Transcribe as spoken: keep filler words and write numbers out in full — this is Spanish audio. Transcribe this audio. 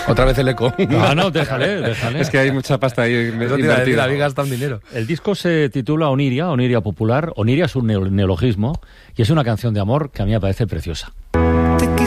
Otra vez el eco. No, no, déjale, déjale. Es que hay mucha pasta ahí No te iba a decir, invertida. había gastado un dinero. El disco se titula Oniria, Oniria Popular. Oniria es un neo- neologismo y es una canción de amor que a mí me parece preciosa.